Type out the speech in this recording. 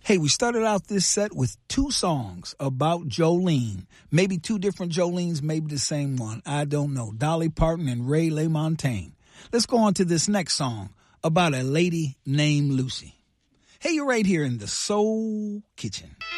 Hey, we started out this set with two songs about Jolene. Maybe two different Jolenes, maybe the same one. I don't know. Dolly Parton and Ray LaMontagne. Let's go on to this next song about a lady named Lucy. Hey, you're right here in the Soul Kitchen.